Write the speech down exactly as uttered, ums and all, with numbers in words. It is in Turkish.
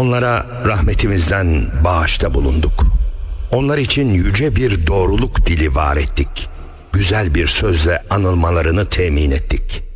Onlara rahmetimizden bağışta bulunduk. Onlar için yüce bir doğruluk dili var ettik. Güzel bir sözle anılmalarını temin ettik.